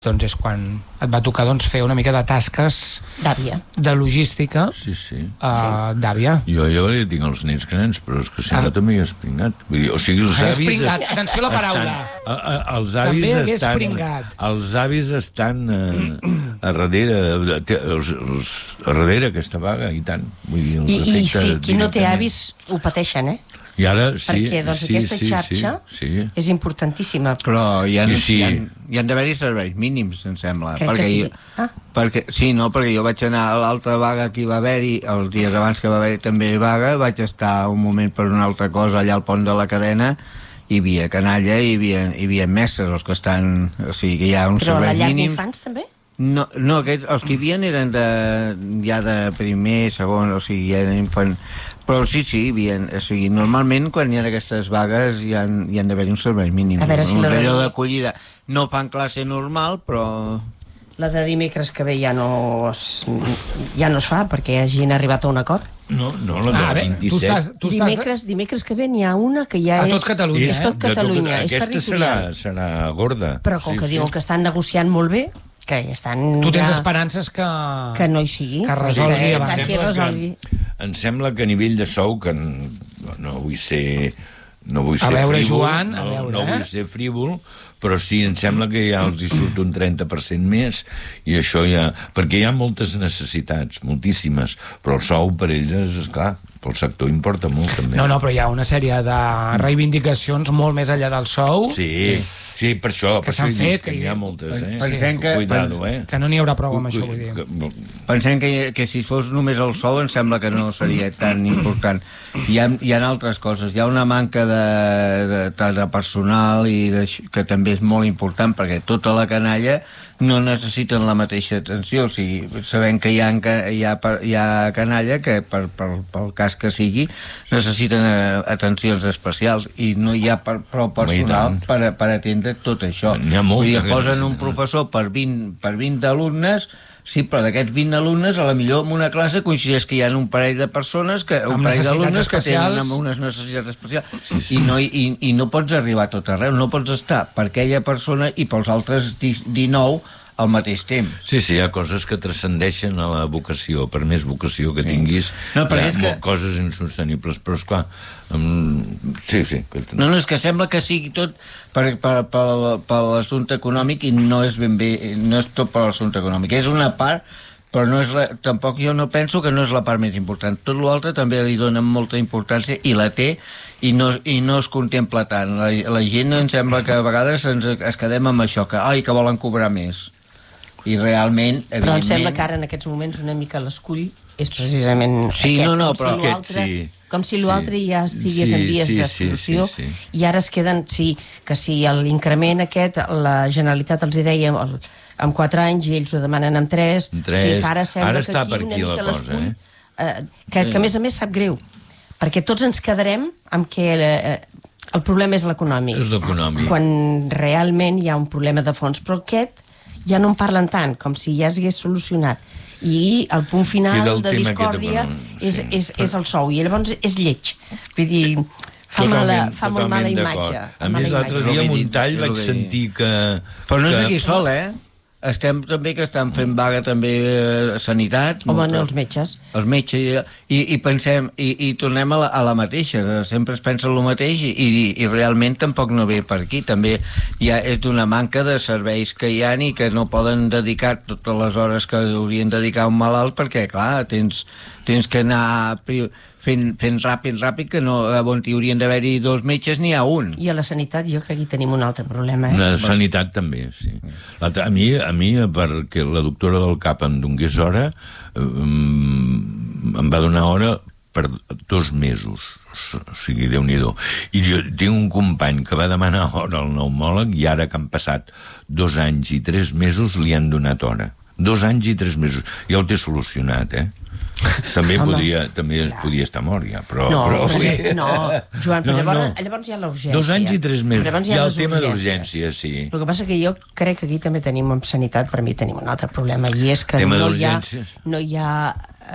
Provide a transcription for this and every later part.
doncs és quan et va tocar fer una mica de tasques d'àvia, de logística d'àvia. Jo ja tinc els nens grans, però és que si no també hi has pringat. O sigui, els avis... Atenció a la paraula. Els avis també hagués pringat. Els avis estan a darrere aquesta vaga, i tant. Vull dir, I sí, qui no té avis ho pateixen, I ara, sí, perquè aquesta xarxa és importantíssima. Però hi han d'haver-hi serveis mínims, em sembla. Perquè jo vaig anar a l'altra vaga que hi va haver-hi, els dies abans que va haver-hi també vaga, vaig estar un moment per una altra cosa allà al pont de la Cadena, hi havia canalla, hi havia mestres, els que estan... O sigui, que hi ha un servei mínim. Però a la llar d'infants també? No, els que hi havia eren ja de primer, segon, o sigui, eren infant... Però sí, hi havia... O sigui, normalment, quan hi ha aquestes vagues, hi han d'haver-hi un servei mínim. A veure si allò d'acollida. No fan classe normal, però... La de dimecres que ve ja no es fa, perquè hagin arribat a un acord. No, la de 27. Dimecres que ve n'hi ha una que ja és... A tot Catalunya. És tot Catalunya, és territorial. Aquesta serà gorda. Però com que diuen que estan negociant molt bé, que estan... Tu tens esperances que no hi sigui. Que resolgui abans. Em sembla que a nivell de sou, que no vull ser a veure, frívol, Joan, no vull ser frívol, però sí, em sembla que ja els hi surt un 30% més, i això ja... Perquè hi ha moltes necessitats, moltíssimes, però el sou per elles, esclar, pel sector importa molt, també. No, però hi ha una sèrie de reivindicacions molt més enllà del sou. Sí, per això. Que s'han fet. Que hi ha moltes, Pensem que no n'hi haurà prou amb això, vull dir. Pensem que si fos només el sou, em sembla que no seria tan important. Hi ha altres coses. Hi ha una manca de personal que també és molt important, perquè tota la canalla no necessiten la mateixa atenció. O sigui, sabem que hi ha canalla que, pel cas que sigui, necessiten atencions especials, i no hi ha prou personal per atendre tot això. Vull dir, posen un professor per 20 alumnes. Sí, però d'aquests 20 alumnes, a la millor en una classe coincideix que hi ha un parell de persones, un parell d'alumnes que tenen unes necessitats especials, i no pots arribar a tot arreu, no pots estar per aquella persona i pels altres 19 al mateix temps. Sí, hi ha coses que transcendeixen a la vocació. Per més vocació que tinguis, hi ha coses insostenibles, però esclar... No, és que sembla que sigui tot per l'assumpte econòmic, i no és ben bé, no és tot per l'assumpte econòmic. És una part, però no és tampoc jo no penso que no és la part més important. Tot l'altre també li donen molta importància, i la té, i no es contempla tant. La gent em sembla que a vegades es quedem amb això, que volen cobrar més. I realment, evidentment... Però em sembla que ara, en aquests moments, una mica l'escull és precisament aquest. Com si l'altre ja estigués en vies de solució, i ara es queden... que si l'increment aquest, la Generalitat els deia en 4 anys, i ells ho demanen en 3, ara sembla que aquí una mica l'escull... Que a més sap greu, perquè tots ens quedarem amb que el problema és l'econòmic. Quan realment hi ha un problema de fons, però aquest ja no en parlen tant, com si ja s'hagués solucionat. I el punt final de discòrdia és el sou, i llavors és lleig. Vull dir, fa molt mala imatge. A més, l'altre dia a Montall vaig sentir que... Però no és aquí sol, Estem també que estan fent vaga també sanitat. Home, no, els metges. Els metges, i pensem, i tornem a la mateixa, sempre es pensa el mateix, i realment tampoc no ve per aquí. També és una manca de serveis que hi ha, i que no poden dedicar totes les hores que haurien de dedicar a un malalt, perquè, clar, tens que anar fent ràpid, que no, on hi haurien d'haver-hi 2 metges, n'hi ha un. I a la sanitat jo crec que hi tenim un altre problema. La sanitat també, sí. A mi, perquè la doctora del CAP em donés hora, em va donar hora per 2 mesos. O sigui, Déu-n'hi-do. I jo tinc un company que va demanar hora al pneumòleg, i ara que han passat 2 anys i 3 mesos li han donat hora. 2 anys i 3 mesos. Ja ho té solucionat, També podia estar mort, ja, però... Joan, llavors hi ha l'urgència. 2 anys i 3 mesos. Hi ha el tema d'urgència, sí. El que passa que jo crec que aquí també tenim, amb sanitat, per mi tenim un altre problema, i és que no hi ha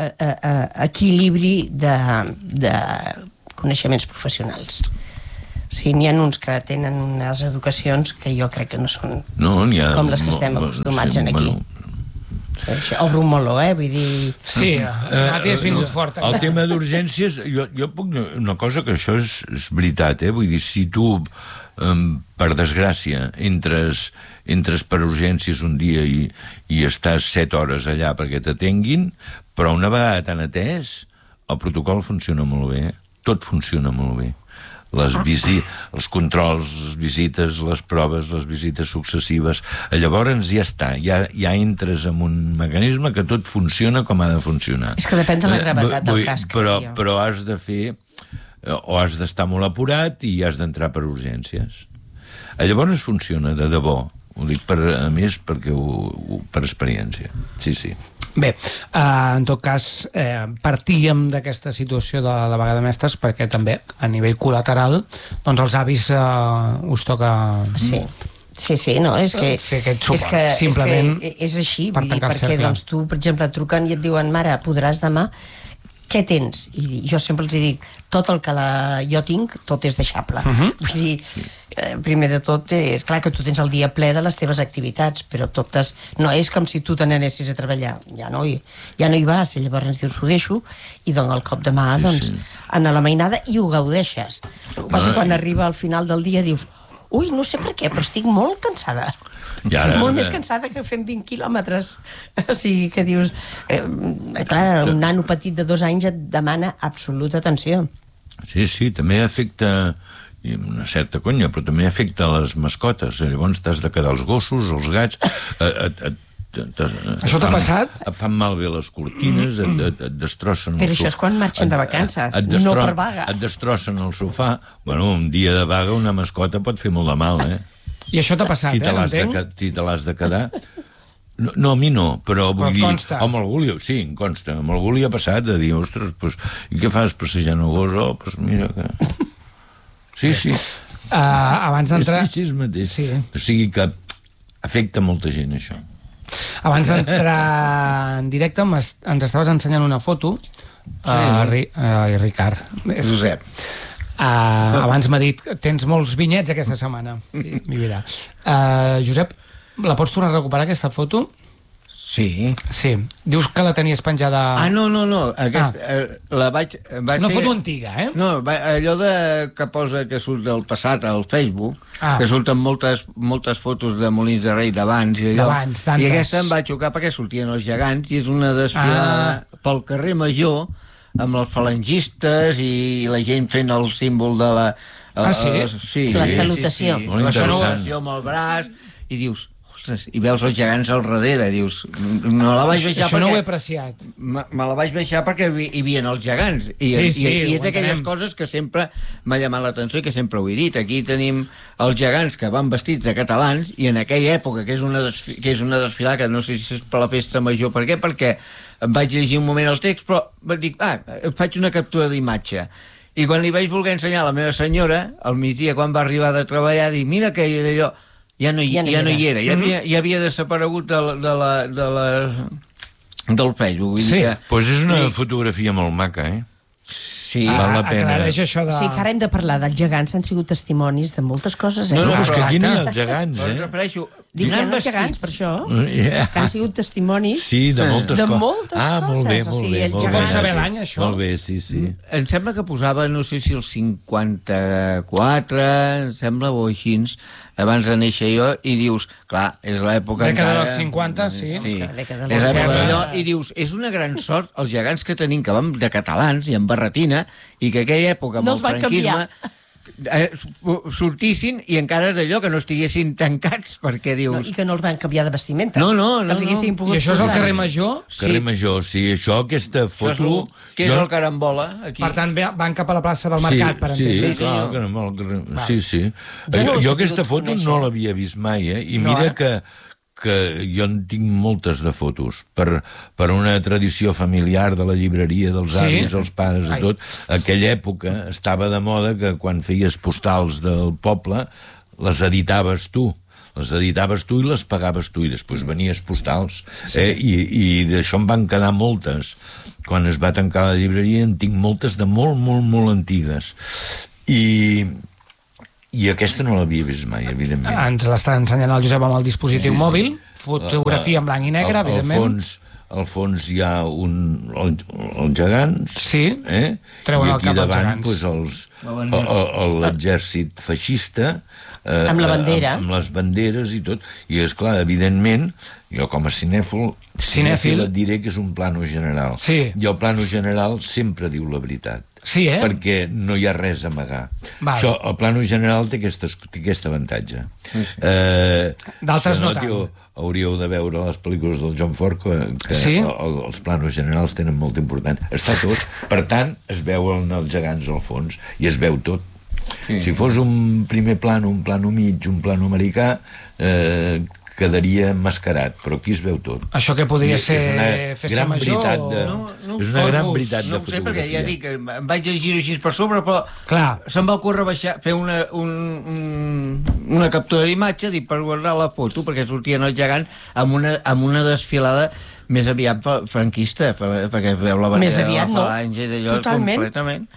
equilibri de coneixements professionals. Sí, n'hi ha uns que tenen unes educacions que jo crec que no són com les que estem acostumats aquí. Obro un meló, vull dir... Sí, has vingut fort. El tema d'urgències, jo puc... Una cosa que això és veritat, vull dir, si tu, per desgràcia, entres per urgències un dia i estàs 7 hores allà perquè t'atenguin, però una vegada t'han atès, el protocol funciona molt bé, tot funciona molt bé. Els controls, les visites, les proves, les visites successives. Llavors ja està, ja entres en un mecanisme que tot funciona com ha de funcionar. És que depèn de la gravetat del cas. Però has de fer, o has d'estar molt apurat i has d'entrar per urgències. Llavors funciona de debò. Ho dic, a més, per experiència. Sí. Bé, en tot cas, partíem d'aquesta situació de la vaga de mestres perquè també, a nivell col·lateral, doncs els avis us toca... Sí, no, és que... Fer aquest suport, simplement... És així, perquè doncs, tu, per exemple, et truquen i et diuen, mare, podràs demà... Què tens? I jo sempre els dic, tot el que jo tinc, tot és deixable. Vull dir, primer de tot, és clar que tu tens el dia ple de les teves activitats, però totes... No és com si tu te n'anessis a treballar. Ja no hi vas, i llavors ens dius, ho deixo, i dona el cop de mà, anar a la mainada, i ho gaudeixes. El que passa quan arriba al final del dia dius, ui, no sé per què, però estic molt cansada. Molt més cansada que fent 20 quilòmetres. O sigui, que dius... clar, un nano petit de 2 anys et demana absoluta atenció. Sí, també afecta una certa conya, però també afecta les mascotes. Llavors t'has de quedar els gossos, els gats... Això t'ha passat? Et fan malbé les cortines, et destrossen... Però això és quan marxen de vacances, no per vaga. Et destrossen el sofà. Bueno, un dia de vaga una mascota pot fer molt de mal, I això t'ha passat, Si te l'has de quedar... No, a mi no, però vull dir... Consta. Amb algú em consta. Amb algú li ha passat de dir, ostres, i què fas passejant el gos? Doncs mira que... Sí. Abans d'entrar... És així mateix. O sigui que afecta molta gent, això. Abans d'entrar en directe ens estaves ensenyant una foto Ricard. Josep. Abans m'ha dit, tens molts vinyets aquesta setmana. Josep, la pots tornar a recuperar, aquesta foto? Sí. Dius que la tenies penjada... No. La vaig... Una foto antiga, No, allò que posa que surt del passat al Facebook, que surten moltes fotos de Molins de Rei d'abans i allò. I aquesta em va xocar perquè sortien els gegants i és una desfilada pel carrer Major amb els falangistes i la gent fent el símbol de la... Sí? La salutació. La salutació amb el braç i dius... i veus els gegants al darrere, dius, no la vaig baixar això no ho he apreciat. Me la vaig baixar perquè hi havia els gegants i és d'aquelles coses que sempre m'ha llamat l'atenció i que sempre ho he dit. Aquí tenim els gegants que van vestits de catalans i en aquella època, que és una desfilada que no sé si és per la festa major, per què? Perquè em vaig llegir un moment el text, però dic, faig una captura d'imatge. I quan li vaig voler ensenyar a la meva senyora, al migdia, quan va arribar de treballar, dic, mira que allò... Ja no hi era, ja havia desaparegut del Facebook. Doncs és una fotografia molt maca, Sí, val la pena. Això de... Sí, que ara hem de parlar dels gegants, han sigut testimonis de moltes coses, No, és que aquí n'hi ha els gegants, Em refereixo... Dic, hi ha els gegants, per això, que han sigut testimonis de moltes coses. Molt bé. Com saber l'any, això? Molt bé, sí. Em sembla que posava, no sé si el 54, em sembla, o així, abans de néixer jo, i dius, clar, és l'època... Dècada dels 50, sí. És l'època d'allò, i dius, és una gran sort els gegants que tenim, que van de catalans i amb barretina, i que aquella època amb el franquisme sortissin i encara d'allò que no estiguessin tancats, perquè dius... I que no els van canviar de vestimenta. No. I això és el carrer Major? Carrer Major, sí, aquesta foto... Que és el Carambola, aquí. Per tant, van cap a la plaça del Mercat, per entendre. Sí, clar, Carambola. Sí. Jo aquesta foto no l'havia vist mai, i mira que jo en tinc moltes de fotos per una tradició familiar de la llibreria dels avis, els pares i tot. Aquella època estava de moda que quan feies postals del poble les editaves tu i les pagaves tu i després venies postals i d'això em van quedar moltes. Quan es va tancar la llibreria en tinc moltes de molt antigues i I aquesta no l'havia vist mai, evidentment. Ens l'està ensenyant el Josep amb el dispositiu mòbil, fotografia en blanc i negre, evidentment. Al fons hi ha els gegants, treuen el cap als gegants. I aquí davant l'exèrcit feixista, amb la bandera. Amb les banderes i tot. I, esclar, evidentment, jo com a cinèfil et diré que és un plano general. Sí. I el plano general sempre diu la veritat. Sí, Perquè no hi ha res a amagar. Això, el plano general té aquest avantatge. D'altres no tant. Hauríeu de veure les pel·lícules del John Ford que els planos generals tenen molt important. Està tot. Per tant, es veuen els gegants al fons i es veu tot. Si fos un primer plano, un plano mig, un plano americà, quedaria emmascarat, però aquí es veu tot. Això que podria ser festa major? És una gran veritat de fotografia. No ho sé, perquè ja dic, em vaig llegir així per sobre, però se'm va ocórrer fer una captura d'imatge, dic, per guardar la foto, perquè sortien els gegants amb una desfilada més aviat franquista, perquè es veu la bandera de la falange i d'allò completament.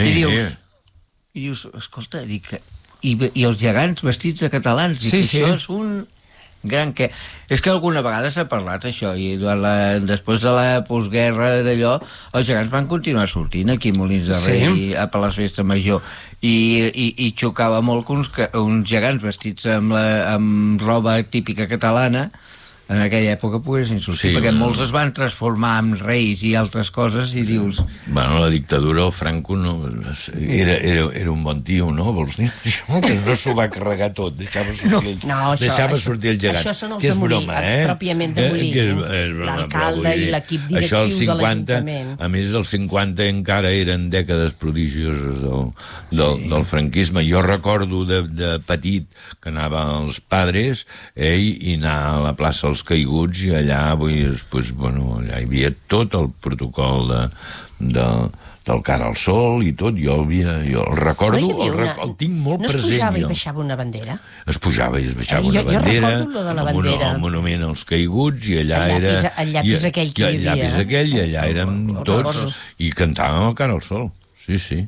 I dius, escolta, i els gegants vestits de catalans, dic, això és un gran que... És que alguna vegada s'ha parlat això, i després de la postguerra d'allò, els gegants van continuar sortint aquí a Molins de Rei per la festa major, i xocava molt que uns gegants vestits amb roba típica catalana en aquella època poguessin sortir, perquè molts es van transformar en reis i altres coses, i dius... Bueno, la dictadura, el Franco era un bon tio, no? Vols dir? Que no s'ho va carregar tot, deixava sortir el gegant. Això són els de Molí, pròpiament de Molí. L'alcalde i l'equip directiu de l'Ajuntament. A més, els 50 encara eren dècades prodigioses del franquisme. Jo recordo de petit que anava als Padres i anar a la plaça els Caiguts, i allà allà hi havia tot el protocol del cara al sol i tot. Jo el recordo, el tinc molt present. No es pujava i baixava una bandera? Es pujava i es baixava una bandera. Jo recordo lo de la bandera. El monument als Caiguts, i allà era... El llapis aquell que hi havia. El llapis aquell, i allà érem tots, i cantàvem el cara al sol. Sí.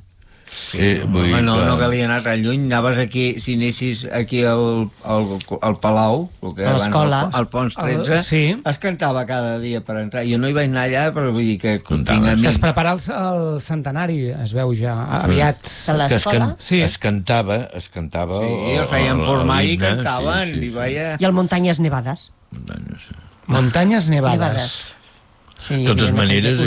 No calia anar tan lluny, anaves aquí, si anessis aquí al Palau, a l'escola, al Pons 13, es cantava cada dia per entrar. Jo no hi vaig anar allà, però vull dir que es prepara el centenari, es veu ja aviat. De l'escola? Sí. Es cantava els feien formar i cantaven. I el Muntanyes Nevades. Muntanyes Nevades. De totes maneres,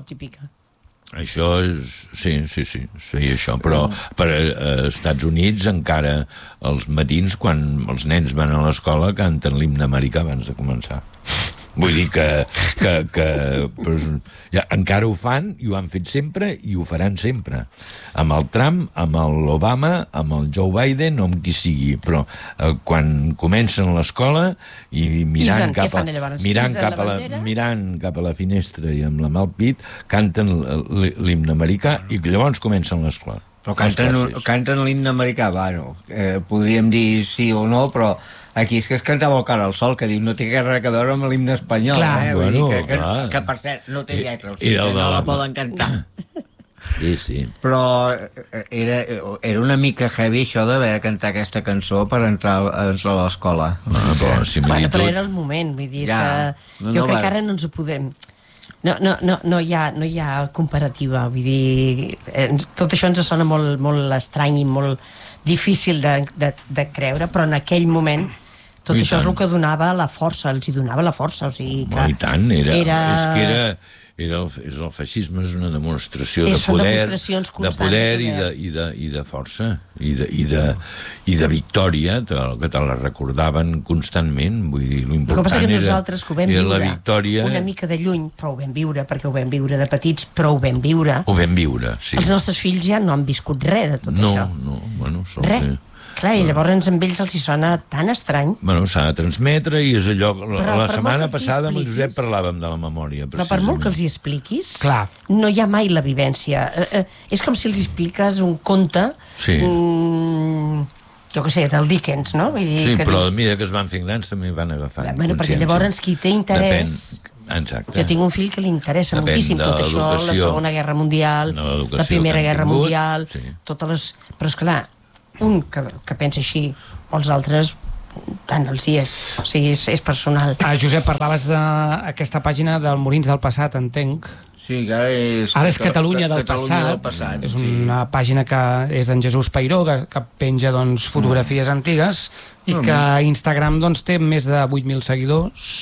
això és... Sí, feia això. Però per Estats Units encara els matins, quan els nens van a l'escola, canten l'himne americà abans de començar. Vull dir que encara ho fan, i ho han fet sempre, i ho faran sempre. Amb el Trump, amb l'Obama, amb el Joe Biden, o amb qui sigui. Però quan comencen l'escola i mirant cap a la finestra i amb la mà al pit, canten l'himne americà, i llavors comencen l'escola. Però canten l'himne americà, podríem dir sí o no, però aquí és que es cantava el cara al sol, que diu no té res a veure amb l'himne espanyol. Que per cert no té lletra, o sigui, no la poden cantar. Sí. Però era una mica heavy això d'haver de cantar aquesta cançó per entrar a l'escola. Però era el moment, vull dir, jo crec que ara no ens ho podem... No hi ha comparativa, vull dir, tot això ens sona molt estrany i molt difícil de creure, però en aquell moment tot això és el que donava la força, els hi donava la força, o sigui que... I tant, és el feixisme és una demostració de poder i de força i de victòria, que te la recordaven constantment. Vull dir, l'important el que passa que nosaltres que ho vam viure victòria... una mica de lluny, però ho vam viure, perquè ho vam viure de petits, però ho vam viure. Ho vam viure, sí. Els nostres fills ja no han viscut res de tot això. Res. Clar, i llavors amb ells els hi sona tan estrany. Bueno, s'ha de transmetre, i és allò... La setmana passada amb el Josep parlàvem de la memòria, però per molt que els hi expliquis, no hi ha mai la vivència. És com si els expliques un conte, jo què sé, del Dickens, no? Sí, però a mesura que es van fent grans també van agafant consciència. Perquè llavors qui té interès... Exacte. Jo tinc un fill que li interessa moltíssim tot això, la Segona Guerra Mundial, la Primera Guerra Mundial, totes les... Però esclar, un que pensa així, o els altres tant els hi és, o sigui, és personal. Josep, parlaves d'aquesta pàgina del Molins del Passat, entenc. Sí, que ara és Catalunya del Passat. És una pàgina que és d'en Jesús Peiró, que penja fotografies antigues i que a Instagram té més de 8.000 seguidors.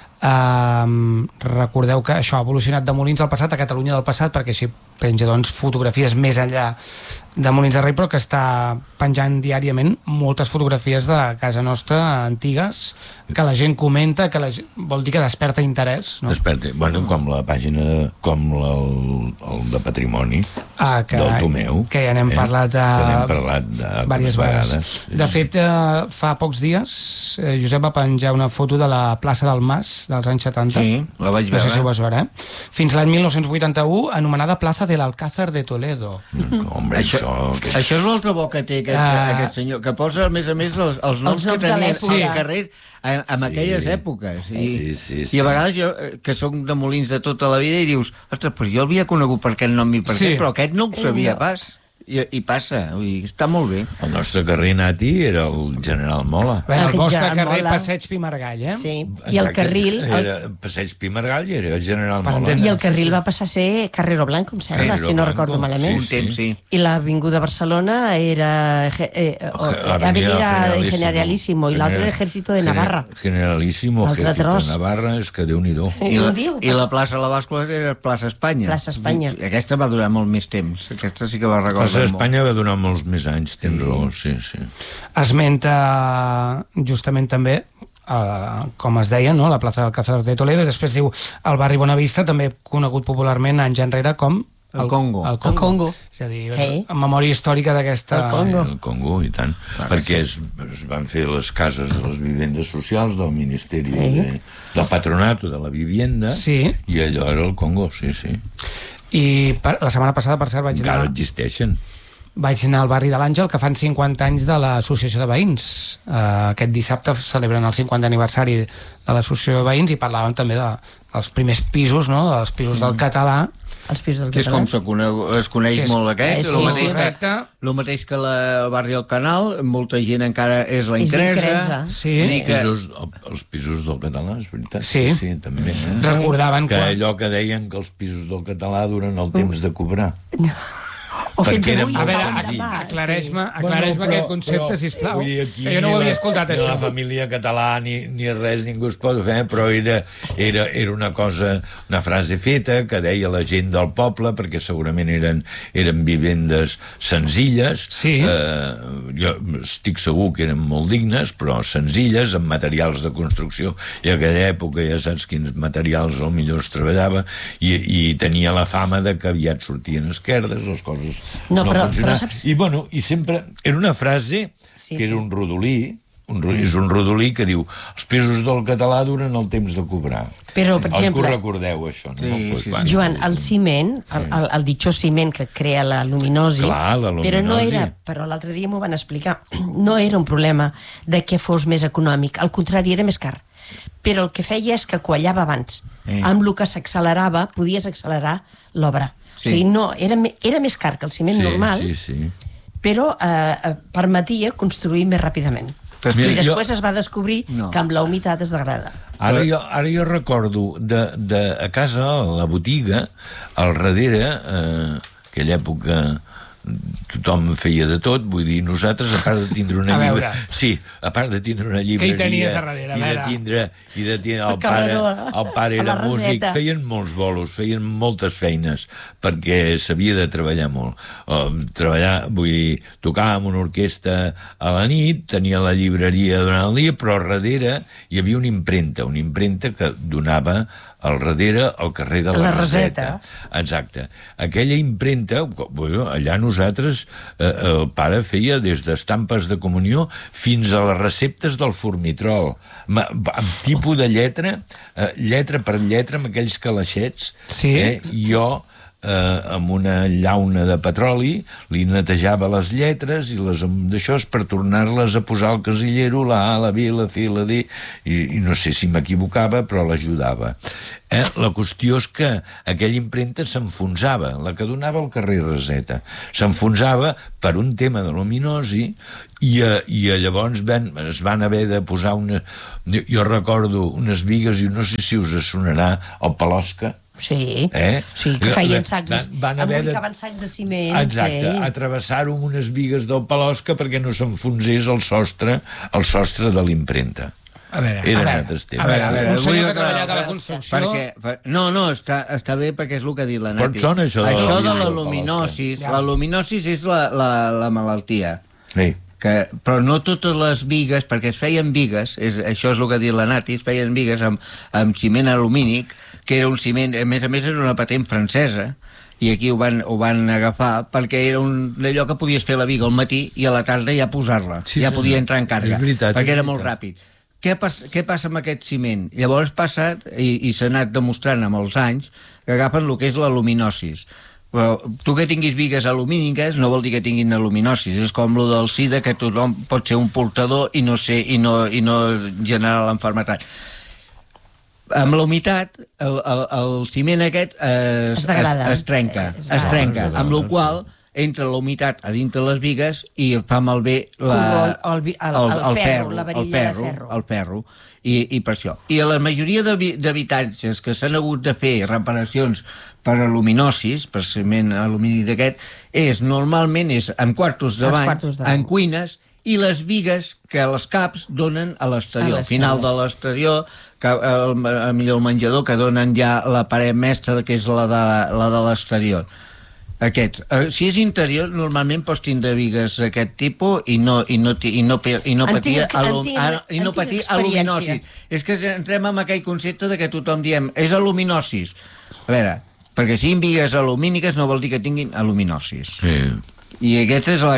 Recordeu que això ha evolucionat de Molins del Passat a Catalunya del Passat, perquè així penja fotografies més enllà de Molins de Rei, però que està penjant diàriament moltes fotografies de casa nostra antigues, que la gent comenta, vol dir que desperta interès, no? Desperta, com la pàgina, com el de Patrimoni del Tomeu, que ja n'hem parlat diverses vegades. De fet, fa pocs dies Josep va penjar una foto de la plaça del Mas dels anys 70. Sí, la vaig veure. No sé si ho vas veure. Fins l'any 1981, anomenada Plaza del Alcázar de Toledo. Hombre, això és l'altre bo que té aquest senyor, que posa, a més, els noms que tenien al carrer en aquelles èpoques. I a vegades jo, que soc de Molins de tota la vida, i dius, ostres, però jo l'havia conegut per aquest nom i per aquest, però aquest no ho sabia pas. I passa, està molt bé. El nostre carrer nati era el General Mola. El vostre carrer Passeig Pimargall, eh? Sí, i el carril... Passeig Pimargall era el General Mola. I el carril va passar a ser Carrero Blanco, em sembla, si no recordo malament. Un temps, sí. I l'Avinguda Barcelona era Avenida Generalísimo, i l'altre era Ejército de Navarra. Generalísimo, Ejército de Navarra, és que Déu-n'hi-do. I la plaça de la Bàscula era Plaça Espanya. Plaça Espanya. Aquesta va durar molt més temps, aquesta sí que la recordo. Espanya va donar molts més anys, tens raó, sí. Esmenta justament també, com es deia, no? La plaça del Alcázar de Toledo, i després diu el barri Bonavista, també conegut popularment anys enrere com el Congo. El Congo. És a dir, en memòria històrica d'aquesta... El Congo, i tant. Perquè es van fer les cases de les vivendes socials del Ministeri del Patronato de la Vivienda, i allò era el Congo, sí. I la setmana passada, per cert, encara existeixen. Vaig anar al barri de l'Àngel, que fan 50 anys de l'Associació de Veïns. Aquest dissabte celebren el 50 aniversari de l'Associació de Veïns i parlaven també dels primers pisos, no? Dels pisos del català. Els pisos del català. Que és com es coneix molt aquest. El mateix que el barri del Canal, molta gent encara és la Incresa. Els pisos del català, és veritat. Sí, també. Recordaven que allò que deien que els pisos del català duren el temps de cobrar. Perquè era molt senzill. Aclareix-me aquest concepte, sisplau. Jo no ho havia escoltat, això. La família català ni res, ningú es pot fer, però era una cosa, una frase feta que deia la gent del poble, perquè segurament eren vivendes senzilles. Jo estic segur que eren molt dignes, però senzilles, amb materials de construcció. I a aquella època ja saps quins materials al millor es treballava, i tenia la fama de que aviat sortien esquerdes, les coses no funcionaven. I sempre era una frase que era un rodolí, és un rodolí que diu els pisos del català duren el temps de cobrar. Però, per exemple... Ho recordeu, això, no? Joan, el ciment, el ditxós ciment que crea la luminosi, però l'altre dia m'ho van explicar, no era un problema de que fos més econòmic, al contrari, era més car. Però el que feia és que quallava abans. Amb el que s'accelerava, podies accelerar l'obra. O sigui, no, era més car que el ciment normal, però permetia construir més ràpidament. I després es va descobrir que amb la humitat es degrada. Ara jo recordo a casa, a la botiga, al darrere, aquella època tothom feia de tot, vull dir, nosaltres, a part de tindre una llibreria... Sí, a part de tindre una llibreria... Què hi tenies a darrere? I de tindre el pare era músic, feien molts bolos, feien moltes feines, perquè s'havia de treballar molt. Vull dir, tocava amb una orquestra a la nit, tenia la llibreria durant el dia, però al darrere hi havia una impremta que donava al darrere al carrer de la Raseta. Exacte. Aquella impremta, allà nosaltres, el pare feia des d'estampes de comunió fins a les receptes del formitrol, amb tipus de lletra per lletra, amb aquells calaixets. Jo amb una llauna de petroli, li netejava les lletres i les d'això per tornar-les a posar al casillero, la A, la B, la C, la D, i no sé si m'equivocava, però l'ajudava. La qüestió és que aquella impremta s'enfonsava, la que donava al carrer Raseta. S'enfonsava per un tema de luminosi i llavors es van haver de posar jo recordo unes bigues, i no sé si us sonarà el Palosca. Sí, sí, que feien sacs, embolicaven sacs de ciment. Exacte, atrevessar-ho amb unes bigues del Palosca perquè no s'enfonsés el sostre de l'impremta. A veure, un senyor que ha treballat a la construcció... No, està bé perquè és el que ha dit la Nati. Això de la luminosis, la luminosis és la malaltia. Sí. Però no totes les bigues, perquè es feien bigues, això és el que ha dit la Nati, es feien bigues amb ciment alumínic, que era un ciment, a més era una patent francesa, i aquí ho van agafar perquè era allò que podies fer la biga al matí i a la tarda ja posar-la, ja podia entrar en càrrega, perquè era molt ràpid. Què passa amb aquest ciment? Llavors passa, i s'ha anat demostrant amb els anys, que agafen el que és la luminosis. Però tu que tinguis bigues alumíniques no vol dir que tinguin aluminosis. És com el del SIDA, que tothom pot ser un portador i no generar l'enfermetat. Amb la humitat, el ciment aquest es trenca, amb la qual entra la humitat a dintre les bigues i fa malbé el ferro, i per això. I a la majoria d'habitatges que s'han hagut de fer reparacions per aluminosis, per ciment alumini d'aquest, normalment és en quartos de bany, en cuines, i les bigues que les caps donen a l'exterior, al final de l'exterior, millor el menjador, que donen ja la paret mestra, que és la de l'exterior. Si és interior, normalment pots tindre bigues d'aquest tipus i no patir aluminosis. És que entrem en aquell concepte de que tothom diem és aluminosis. A veure, perquè si bigues alumíniques no vol dir que tinguin aluminosis. I aquesta és la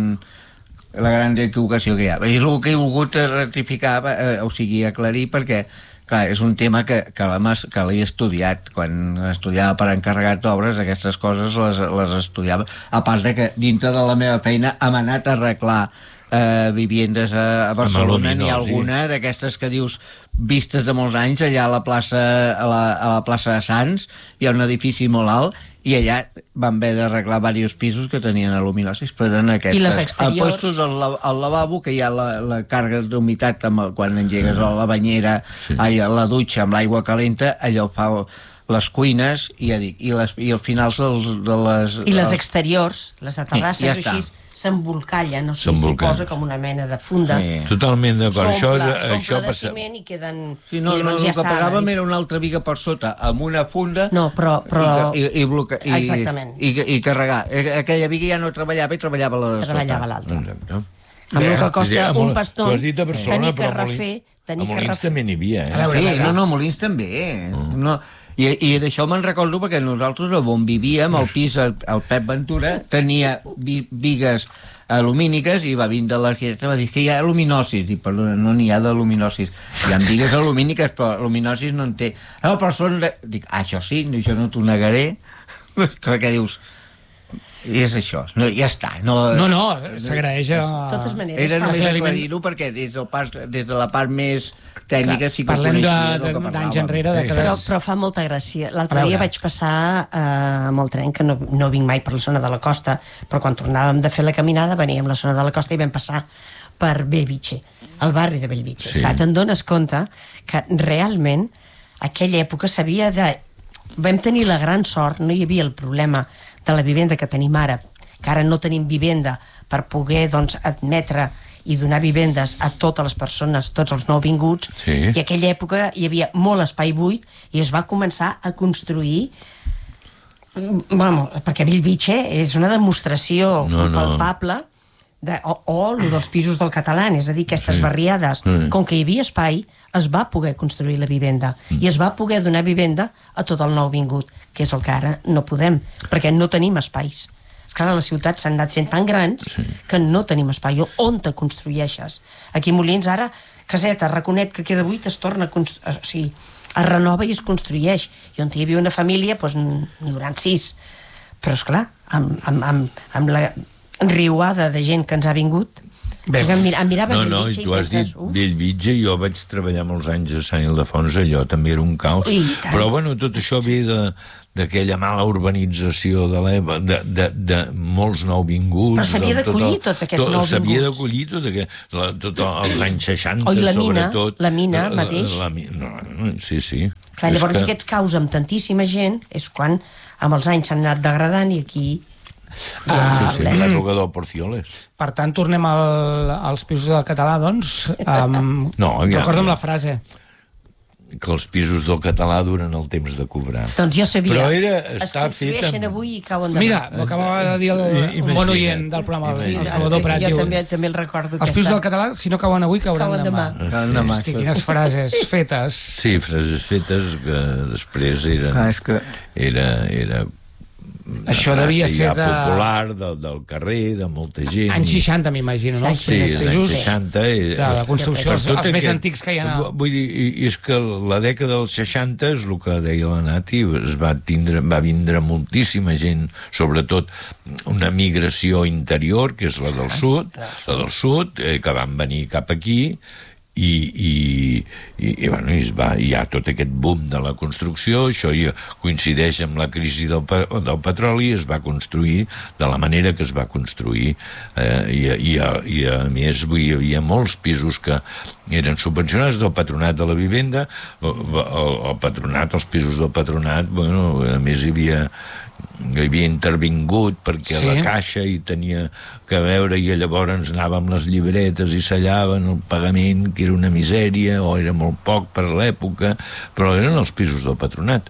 gran equivocació que hi ha. És el que he volgut rectificar, o sigui, aclarir, perquè clar, és un tema que l'he estudiat. Quan estudiava per encarregat d'obres, aquestes coses les estudiava. A part de que dintre de la meva feina hem anat a arreglar viviendes a Barcelona. N'hi ha alguna d'aquestes que dius vistes de molts anys, allà a la plaça de Sants hi ha un edifici molt alt i allà van haver d'arreglar diversos pisos que tenien aluminosis, però en aquestes. I les exteriors? Al postos al lavabo, que hi ha la càrrega d'humitat quan engegues a la banyera, a la dutxa amb l'aigua calenta, allò fa les cuines i al final de les... I les exteriors, les de terrasses, així s'embolcallen, o sigui, s'hi posa com una mena de funda. Totalment d'acord. S'omple de ciment i queden... No, el que pagàvem era una altra biga per sota, amb una funda... No, però... Exactament. I carregar. Aquella biga ja no treballava i treballava la de sota. Treballava l'altra. Amb el que costa un paston, tenir que refer... A Molins també n'hi havia, Sí, a Molins també. I d'això me'n recordo perquè nosaltres on vivíem, al pis, el Pep Ventura tenia bigues alumíniques i va vindre l'arquitecte i va dir que hi ha aluminosis. Dic, perdona, no n'hi ha d'aluminosis. Hi ha bigues alumíniques, però aluminosis no en té. No, però són... Dic, això sí, això no t'ho negaré. Perquè dius... I és això, ja està. No, s'agraeix a... De totes maneres... Era només aclarir-ho perquè des de la part més tècnica sí que parlem d'anys enrere. Però fa molta gràcia. L'altre dia vaig passar amb el tren, que no vinc mai per la zona de la costa, però quan tornàvem de fer la caminada veníem a la zona de la costa i vam passar per Bellvitge, el barri de Bellvitge. Esclar, te'n dones compte que realment aquella època s'havia de... Vam tenir la gran sort, no hi havia el problema de la vivenda que tenim ara, que ara no tenim vivenda per poder admetre i donar vivendes a totes les persones, tots els nouvinguts, i en aquella època hi havia molt espai buit i es va començar a construir, perquè Bellvitge és una demostració palpable o el dels pisos del català, és a dir, aquestes barriades, com que hi havia espai, es va poder construir la vivenda i es va poder donar vivenda a tot el nouvingut, que és el que ara no podem, perquè no tenim espais. És clar, les ciutats s'han anat fent tan grans que no tenim espai. On te construeixes? Aquí a Molins ara, caseta, raconet que queda buit, es torna a construir... O sigui, es renova i es construeix. I on hi havia una família, doncs n'hi haurà 6. Però, esclar, amb la riuada de gent que ens ha vingut, em mirava i tu has dit Bellvitge, jo vaig treballar molts anys a Sant Ildefons, allò també era un caos, però bueno, tot això ve d'aquella mala urbanització de molts nouvinguts. Però s'havia d'acollir tots aquests nouvinguts. S'havia d'acollir tots els anys 60, sobretot. La mina mateix. Sí. Clar, llavors aquests caus amb tantíssima gent és quan amb els anys s'han anat degradant i aquí... l'època del Porcioles. Per tant, tornem als pisos del català, doncs. Recorda'm la frase. Que els pisos del català duren el temps de cobrar. Doncs jo sabia. Però es construeixen avui i cauen demà. Mira, m'ho acabava de dir un bon oient del programa, el Salvador Prat. Jo també el recordo. Els pisos del català, si no cauen avui, cauran demà. Hosti, quines frases fetes. Sí, frases fetes que després era això devia ser popular, del carrer, de molta gent. Anys 60, m'imagino, no? Sí, els anys 60. De la construcció, els més antics que hi ha. Vull dir, és que la dècada dels 60 és el que deia la Nati, va vindre moltíssima gent, sobretot una migració interior, que és la del sud, que van venir cap aquí, i hi ha tot aquest boom de la construcció. Això coincideix amb la crisi del petroli, es va construir de la manera que es va construir, i a més hi havia molts pisos que eren subvencionats del Patronat de la Vivenda. Els pisos del Patronat, a més hi havia intervingut perquè la Caixa hi tenia que veure, i llavors anàvem les llibretes i sellaven el pagament, que era una misèria o era molt poc per a l'època, però eren els pisos del Patronat.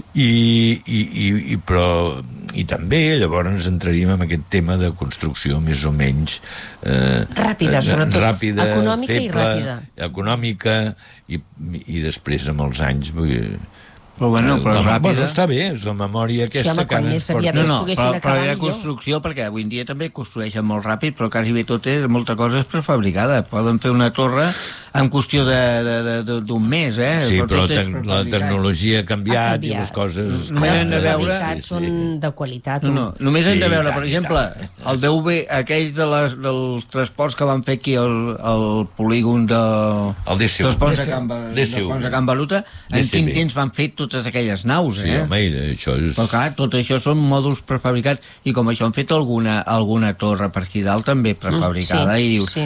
I també llavors entraríem en aquest tema de construcció més o menys ràpida, sobretot econòmica, feble, i ràpida, econòmica, i després amb els anys però ràpida. Està bé, és la memòria aquesta que més aviat es poguessin acabar però hi ha construcció, perquè avui en dia també construeixen molt ràpid, però quasi bé tot molta cosa és prefabricada. Poden fer una torre en qüestió d'un mes, Sí, però la tecnologia ha canviat i les coses... Només hem de veure... són de qualitat. Només hem de veure, per exemple, el DV, aquell dels transports que van fer aquí al polígon dels ponts de Can Baruta, en 5 temps van fer totes aquelles naus, Sí, home, això és... Però clar, tot això són mòduls prefabricats, i com això han fet alguna torre per aquí dalt també prefabricada, i dius...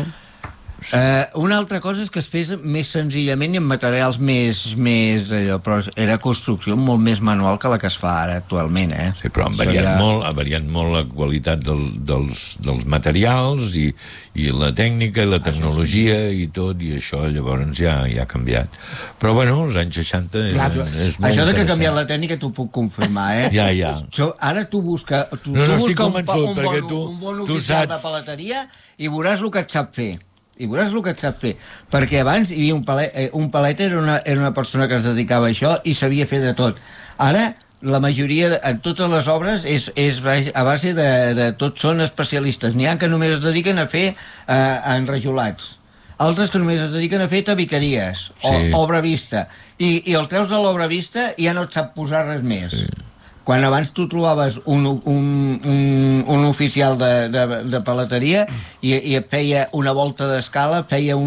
Una altra cosa és que es fes més senzillament i amb materials més allò, però era construcció molt més manual que la que es fa ara actualment, Sí, però ha variat molt la qualitat dels materials i la tècnica i la tecnologia i tot, i això llavors ja ha canviat. Però bueno, als anys 60 és molt interessant. Això de que ha canviat la tècnica t'ho puc confirmar, Ja. Ara tu busca un bon oficial de paleteria i veuràs el que et sap fer. Perquè abans hi havia un paleter, era una persona que es dedicava a això i sabia fer de tot. Ara la majoria, en totes les obres, és a base de tots són especialistes. N'hi ha que només es dediquen a fer enrajolats, altres que només es dediquen a fer tabiqueries o obra vista, i el treus de l'obra vista i ja no et sap posar res més. Quan abans tu trobaves un oficial de paleteria i et feia una volta d'escala,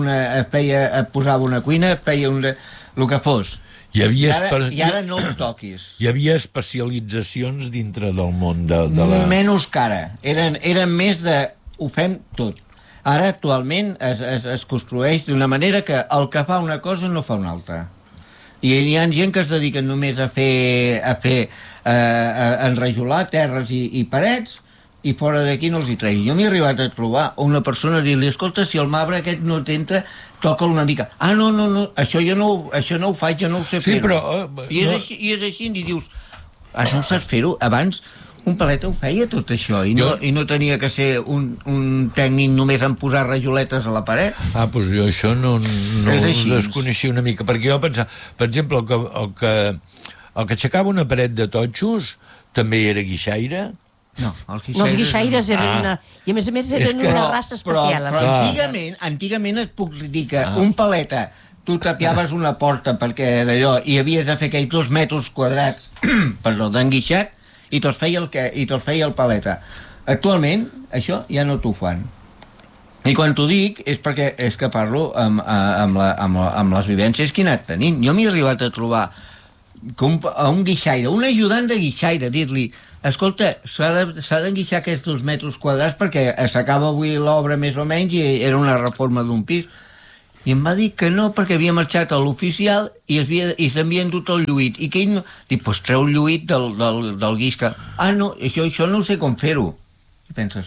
et posava una cuina, et feia el que fos. I ara no ho toquis. Hi havia especialitzacions dintre del món de la... Menys que ara. Eren més de... ho fem tot. Ara, actualment, es construeix d'una manera que el que fa una cosa no fa una altra. I hi ha gent que es dediquen només a fer enrajolar terres i parets, i fora d'aquí no els hi tregui. Jo m'he arribat a trobar una persona a dir-li: escolta, si el marbre aquest no t'entra, toca'l una mica. No, això no ho faig, jo no ho sé fer. I és així, i dius: no ho saps fer-ho? Abans un paleta ho feia tot això, i no tenia que ser un tècnic només en posar rajoletes a la paret. Doncs jo això no ho desconeixia una mica, perquè jo pensava, per exemple, el que aixecava una paret de totxos també era guixaire. No, els guixaires eren i a més eren una raça especial. Però antigament et puc dir que un paleta tu tapiaves una porta perquè d'allò, i havies de fer aquells 2 metres quadrats perdó, d'enguixat, i te'ls feia el paleta. Actualment això ja no t'ho fan, i quan t'ho dic és que parlo amb les vivències que he anat tenint. Jo m'he arribat a trobar a un guixaire, un ajudant de guixaire, dir-li, escolta, s'ha d'enguixar aquests 2 metres quadrats perquè s'acaba avui l'obra més o menys i era una reforma d'un pis. I em va dir que no, perquè havia marxat a l'oficial i s'havia endut el lluït. I que ell no... Dic, doncs treu el lluït del guix que... Ah, no, això no sé com fer-ho. I penses,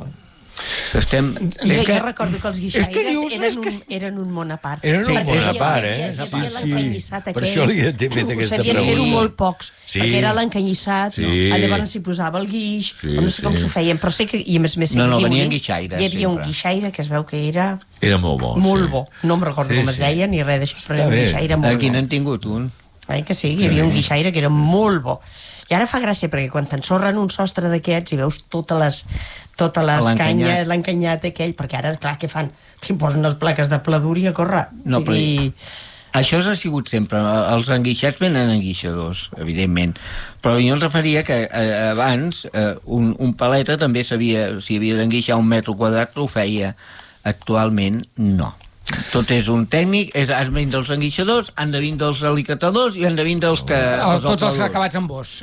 jo recordo que els guixaires eren un món a part. Eren un món a part, l'encanyissat per això li he fet aquesta pregunta. Sabien fer-ho molt pocs, perquè era l'encanyissat, llavors s'hi posava el guix, no sé com s'ho feien, però sé que, i a més sé que hi havia un guixaire que es veu que era molt bo. Molt bo, no em recordo com es deia ni res d'això, però era un guixaire molt bo. Aquí n'han tingut un. Que sí, hi havia un guixaire que era molt bo. I ara fa gràcia, perquè quan t'ensorren un sostre d'aquests i veus totes les canyes, l'encanyat aquell, perquè ara, clar, què fan? T'hi posen les plaques de pladur i a córrer. No, però això ha sigut sempre. Els enguixats venen enguixadors, evidentment. Però jo em referia que abans un paleta també si havia d'enguixar 1 metre quadrat, ho feia. Actualment, no. Tot és un tècnic, han de vindre els enguixadors, han de vindre els alicatadors i han de vindre els que... Tots els acabats en bos.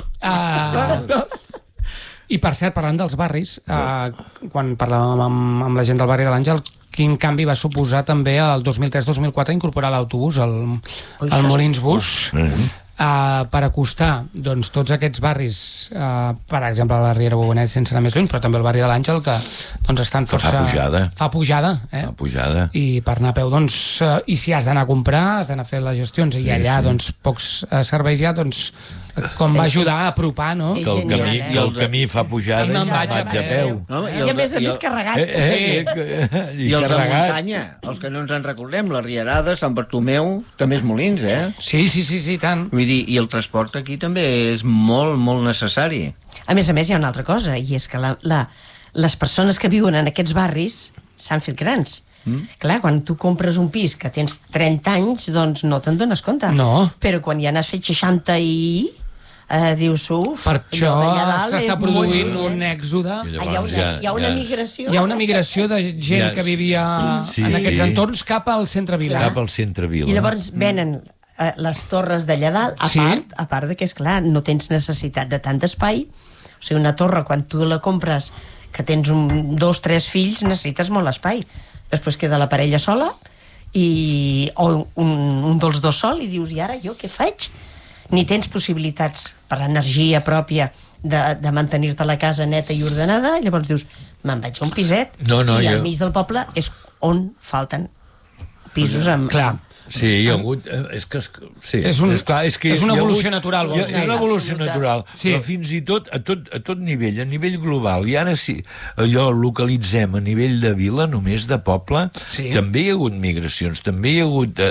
I per cert, parlant dels barris, quan parlàvem amb la gent del barri de l'Àngel, quin canvi va suposar també el 2003-2004 incorporar l'autobús, el Molins Bus, per acostar tots aquests barris, per exemple la Riera Bobonet sense anar més lluny, però també el barri de l'Àngel, que estan força... Fa pujada. I per anar a peu, i si has d'anar a comprar, has d'anar a fer les gestions, i allà pocs serveis hi ha, com va ajudar a apropar, no? Que el camí fa pujada i me'n vaig a peu. I a més carregat. I els de muntanya, els que no ens en recordem, la Rierada, Sant Bartomeu, també és Molins, Sí, tant. Vull dir, i el transport aquí també és molt, molt necessari. A més, hi ha una altra cosa, i és que les persones que viuen en aquests barris s'han fet grans. Clar, quan tu compres un pis que tens 30 anys, doncs no te'n dones compte. No. Però quan ja n'has fet 60 dius, per això s'està produint un èxode. Hi ha una migració. Hi ha una migració de gent que vivia en aquests entorns cap al centre vila. I llavors venen les torres d'allà dalt, a part que, esclar, no tens necessitat de tant d'espai. O sigui, una torre, quan tu la compres, que tens 2 o 3 fills, necessites molt espai. Després queda la parella sola o un dels 2 sol, i dius, i ara jo què faig? Ni tens possibilitats per energia pròpia de mantenir-te la casa neta i ordenada, i llavors dius, me'n vaig a un piset, i al mig del poble és on falten pisos amb... Clar. Sí, hi ha hagut... És una evolució natural. És una evolució natural, però fins i tot, a tot nivell, a nivell global, i ara sí, allò localitzem a nivell de vila, només de poble, també hi ha hagut migracions, també hi ha hagut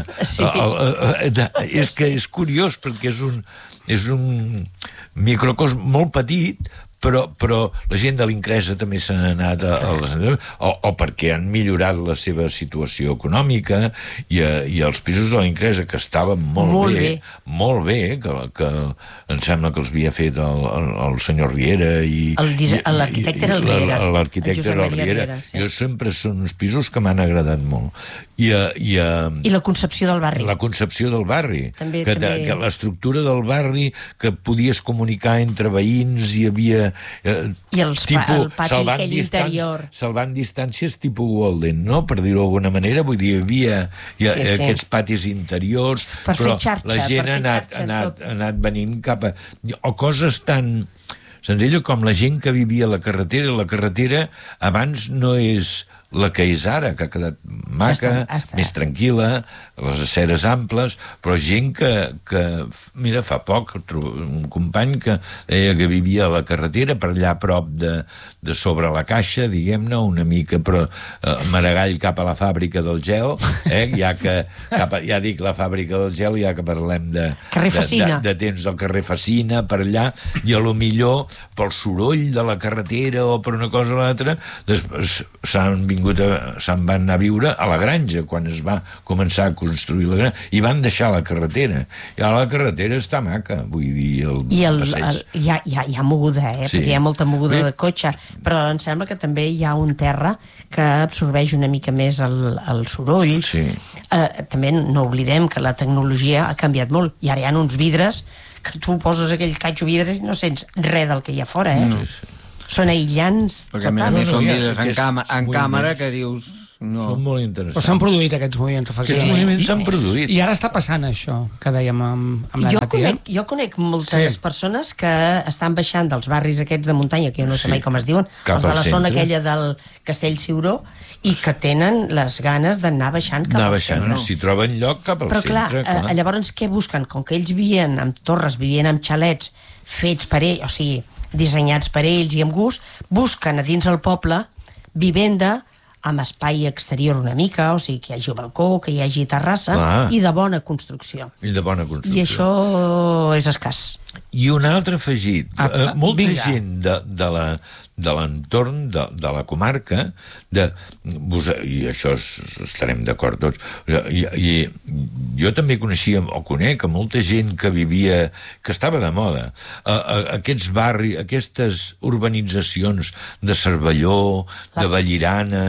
és que és curiós, perquè és un microcos molt petit, però la gent de l'Incresa també s'han anat o perquè han millorat la seva situació econòmica, i els pisos de l'Incresa, que estaven molt bé, que em sembla que els havia fet el senyor Riera i l'arquitecte era el Riera, l'arquitecte era el Riera. Jo sempre són uns pisos que m'han agradat molt, i la concepció del barri, que l'estructura del barri, que podies comunicar entre veïns, hi havia el pati aquell interior salvant distàncies tipus Walden, no? Per dir-ho d'alguna manera, vull dir, hi havia aquests patis interiors, però la gent ha anat venint cap a... o coses tan senzilles com la gent que vivia a la carretera abans no és la que és ara, que ha quedat maca, més tranquil·la, les aceres amples, però gent que mira, fa poc un company que deia que vivia a la carretera, per allà a prop de sobre la Caixa, diguem-ne, una mica, però Maragall cap a la fàbrica del gel, ja dic la fàbrica del gel, ja que parlem de temps del carrer Facina, per allà, i a lo millor pel soroll de la carretera o per una cosa o l'altra, després s'han vingut se'n van anar a viure a la granja, quan es va començar a construir la granja, i van deixar la carretera. I ara la carretera està maca, vull dir, el passeig. Hi ha moguda, perquè hi ha molta moguda de cotxe, però em sembla que també hi ha un terra que absorbeix una mica més el soroll. També no oblidem que la tecnologia ha canviat molt, i ara hi ha uns vidres que tu poses aquell catxo vidres i no sents res del que hi ha fora, Són aïllants totals. Perquè a més són vidres en càmera que dius... No. Són molt interessants. Però s'han produït aquests moviments. Aquests moviments s'han produït. I ara està passant això, que dèiem amb la Natia. Jo conec moltes persones que estan baixant dels barris aquests de muntanya, que jo no sé mai com es diuen, els de la zona aquella del Castell-Ciuró, i que tenen les ganes d'anar baixant cap al centre. Si troben lloc cap al centre. Però clar, llavors què busquen? Com que ells vivien amb torres, vivien amb xalets fets per ells, o sigui, dissenyats per ells i amb gust, busquen a dins el poble vivenda amb espai exterior una mica, o sigui, que hi hagi balcó, que hi hagi terrassa, i de bona construcció. I això és escàs. I un altre afegit. Molta gent de l'entorn de la comarca, i això estarem d'acord tots, i jo també coneixia o conec molta gent que vivia, que estava de moda, aquests barris, aquestes urbanitzacions de Cervelló, de Vallirana,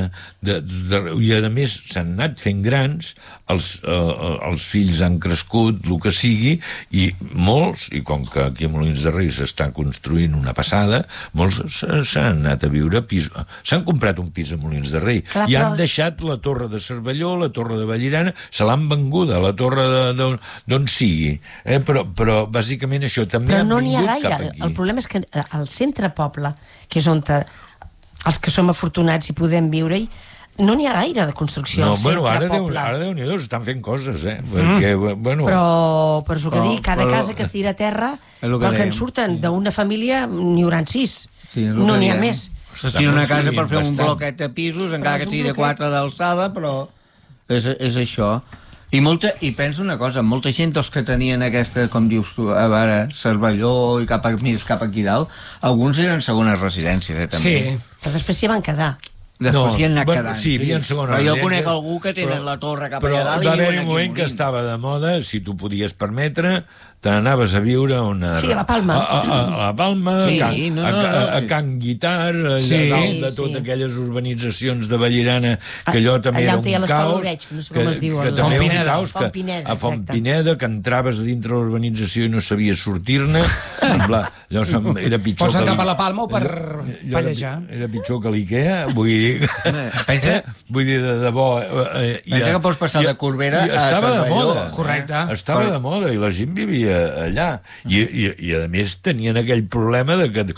i a més s'han anat fent grans, els fills han crescut, el que sigui, i molts, i com que aquí a Molins de Rei s'està construint una passada, molts s'han anat a viure a pis, s'han comprat un pis a Molins de Rei, i han deixat la torre de Cervelló, la torre de Vallirana, se l'han venguda, la torre d'on sigui, però bàsicament això també han vingut cap aquí. El problema és que al centre poble, que és on els que som afortunats i podem viure-hi, no n'hi ha gaire de construcció al centre poble. Ara Déu-n'hi-do, estan fent coses, perquè, Però és el que dic, cada casa que es tira a terra, però que en surten d'una família n'hi haurà 6, no n'hi ha més. Es tira una casa per fer un bloquet de pisos, encara que sigui de 4 d'alçada, però és això. I penso una cosa, molta gent dels que tenien aquesta, com dius tu, a veure, Cervelló i cap aquí dalt, alguns eren segones residències, també. Sí, però després s'hi van quedar. Després s'hi han anat quedant. Sí, hi havia segona residència. Jo conec algú que tenen la torre cap allà dalt i va haver un moment que estava de moda, si tu podies permetre, te n'anaves a viure a una... Sí, a la Palma. A la Palma, a Can Guitar, dalt de totes aquelles urbanitzacions de Vallirana, que allò també era un caos. No sé com es diu. Que també era un caos, a Font Pineda, que entraves dintre l'urbanització i no sabies sortir-ne. Allò era pitjor que... Pots entrar per la Palma o per pallejar. Era pitjor que l'Ikea, vull dir... Vull dir, de debò... Pensa que pots passar de Corbera a Cervelló. Correcte. Estava de moda i la gent vivia allà. I a més tenien aquell problema de que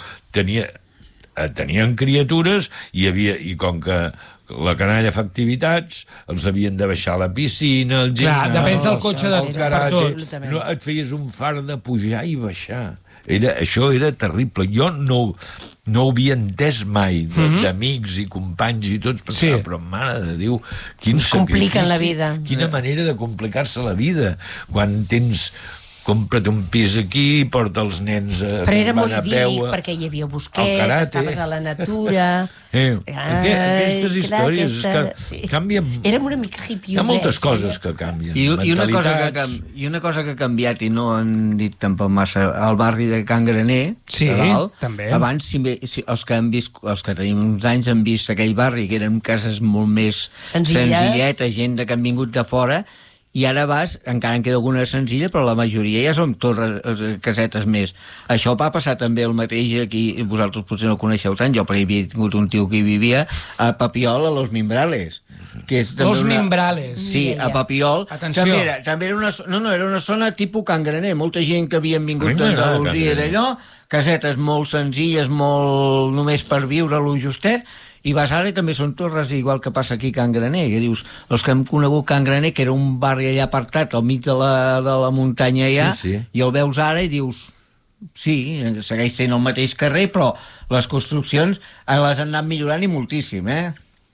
tenien criatures i com que la canalla fa activitats, els havien de baixar a la piscina, el gimnàs... Clar, depèn del cotxe per tot. Et feies un far de pujar i baixar. Això era terrible. Jo no ho havia entès mai, d'amics i companys i tots, però mare de Déu, quin sacrifici, compliquen la vida. Quina manera de complicar-se la vida, quan tens... Compra't un pis aquí, porta els nens a peu. Però era molt idíl·lic, perquè hi havia bosquet, estaves a la natura... Aquestes històries canvien... Érem una mica hippios. Hi ha moltes coses que canvien. I una cosa que ha canviat, i no han dit tampoc massa, al barri de Can Graner, també. Abans, els que tenim uns anys han vist aquell barri, que eren cases molt més senzilletes, gent que han vingut de fora, i ara vas, encara en queda alguna senzilla, però la majoria ja són casetes més. Això va passar també el mateix aquí, vosaltres potser no ho coneixeu tant, jo perquè hi havia tingut un tio que hi vivia a Papiol, a Los Mimbrales. Los Mimbrales. Sí, a Papiol. Atenció. També era una zona tipus Can Graner, molta gent que havien vingut d'Andalusia d'allò, casetes molt senzilles, molt només per viure lo justet, i vas ara i també són torres, igual que passa aquí a Can Graner, que dius, els que hem conegut Can Graner, que era un barri allà apartat al mig de la muntanya allà, i el veus ara i dius, sí, segueix sent el mateix carrer, però les construccions les han anat millorant i moltíssim,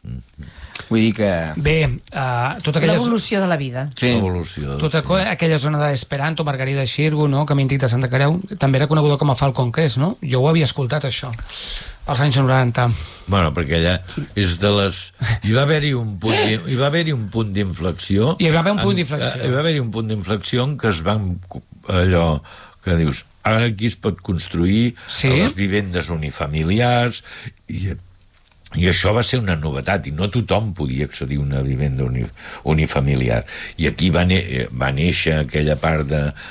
Vull dir que... Bé, tota aquella... L'evolució de la vida. Sí. L'evolució. Tota aquella zona d'Esperanto, Margarida Xirgu, no? Camí antic de Santa Creu, també era coneguda com a Falcon Crest, no? Jo ho havia escoltat, això, als anys 90. Bueno, perquè allà és de les... Hi va haver-hi un punt d'inflexió. Hi va haver un punt d'inflexió. Hi va haver-hi un punt d'inflexió en què es van... allò que dius, ara aquí es pot construir les vivendes unifamiliars i això va ser una novetat i no tothom podia accedir a una vivenda unifamiliar i aquí va néixer aquella part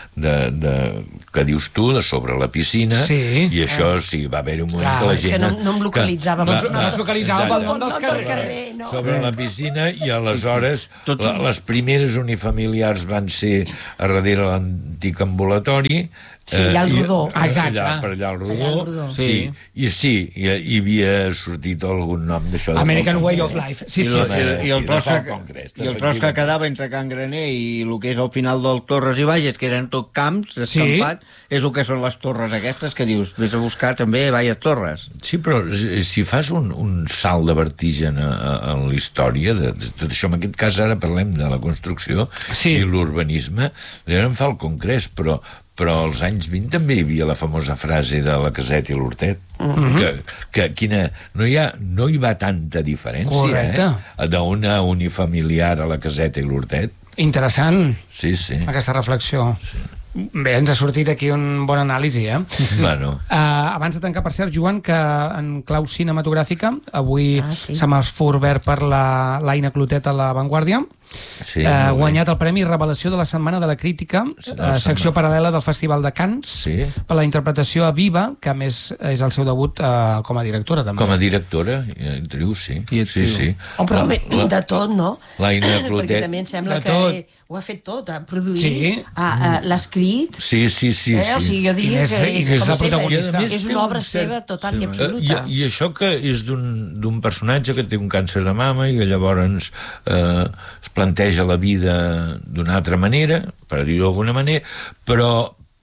que dius tu, de sobre la piscina i això va haver un moment que la gent... que no em localitzava. No es localitzava pel món dels carrers. Sobre la piscina i aleshores les primeres unifamiliars van ser a darrere l'antic ambulatori. Sí, allà al Rodó. Exacte. Per allà al Rodó. Sí, i hi havia sortit algun nom d'això. American Way of Life. I el tros que quedava entre Can Graner i el que és al final del Torres i Bages, que eren tot camps escampat, és el que són les torres aquestes que dius, vés a buscar també Bages Torres. Sí, però si fas un salt de vertigen en la història de tot això, en aquest cas ara parlem de la construcció i l'urbanisme, em fa el Congrés, però als anys 20 també hi havia la famosa frase de la Caseta i l'Hortet, que no hi va tanta diferència d'una unifamiliar a la Caseta i l'Hortet. Interessant, sí. Aquesta reflexió. Bé, ens ha sortit aquí un bon anàlisi, Bueno. Abans de tancar, per cert, Joan, que en clau cinematogràfica, avui semàfor verd per l'Aina Clotet a La Vanguardia, guanyat el Premi Revelació de la Setmana de la Crítica, secció paral·lela del Festival de Cannes, per la interpretació a Viva, que a més és el seu debut com a directora, també. Com a directora, actriu, sí. Però de tot, no? L'Aina Clotet. Perquè també em sembla que ho ha fet tot, ha produït, l'ha escrit... Sí. O sigui, jo diria que és la protagonista. És una obra seva total i absoluta. I això que és d'un personatge que té un càncer de mama i que llavors es planteja la vida d'una altra manera, per dir-ho d'alguna manera, però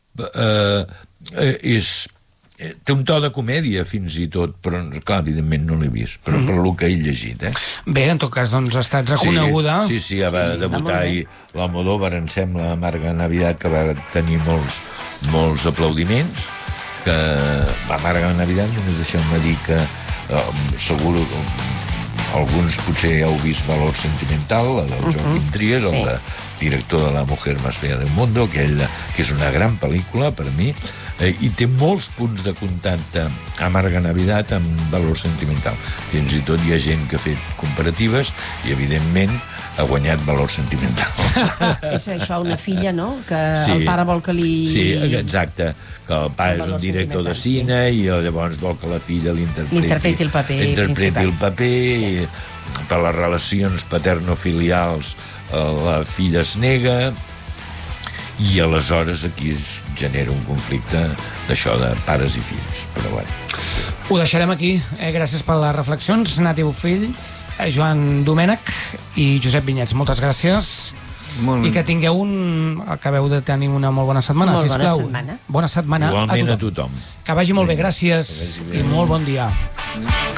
té un to de comèdia fins i tot, però clar, evidentment no l'he vist, però per el que he llegit. Bé, en tot cas, doncs ha estat reconeguda. Sí, va debutar ahir l'Almodóvar, em sembla, Amarga Navidad, que va tenir molts aplaudiments, que Amarga Navidad, només deixeu-me dir que segur alguns potser ja heu vist Valor Sentimental, el del Joaquim Trias, el director de La Mujer Más Fea del Mundo, que és una gran pel·lícula per mi, i té molts punts de contacte Amarga Navidad amb Valor Sentimental. Fins i tot hi ha gent que ha fet comparatives i, evidentment, ha guanyat Valor Sentimental. És això, una filla, no? Que el pare vol que li... Sí, exacte. Que el pare és un director de cine i llavors vol que la filla l'interpreti el paper i per les relacions paterno-filials la filla es nega i aleshores aquí es genera un conflicte d'això de pares i fills, però bueno. Ho deixarem aquí, gràcies per les reflexions, Nati Bofill, Joan Domènech i Josep Vinyets, moltes gràcies. I que acabeu de tenir una molt bona setmana, sisplau. Bona setmana Igualment a tothom. Que vagi molt bé, gràcies i molt bon dia.